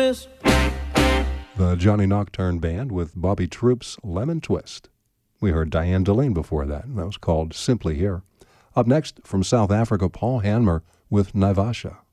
this. The Johnny Nocturne Band with Bobby Troupe's Lemon Twist. We heard Diane Deline before that, and that was called Simply Here. Up next, from South Africa, Paul Hanmer with Naivasha.